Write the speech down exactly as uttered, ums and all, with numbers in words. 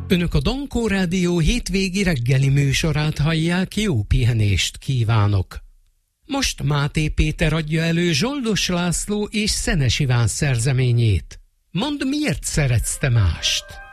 Önök a Dankó Rádió hétvégi reggeli műsorát hallják, jó pihenést kívánok! Most Máté Péter adja elő Zsoldos László és Szenes Iván szerzeményét. Mondd, miért szeretsz te mást?